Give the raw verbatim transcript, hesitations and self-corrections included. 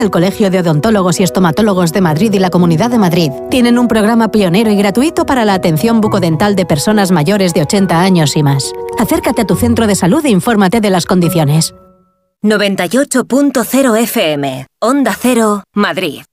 El Colegio de Odontólogos y Estomatólogos de Madrid y la Comunidad de Madrid tienen un programa pionero y gratuito para la atención bucodental de personas mayores de ochenta años y más. Acércate a tu centro de salud e infórmate de las condiciones. noventa y ocho punto cero F M, Onda Cero, Madrid.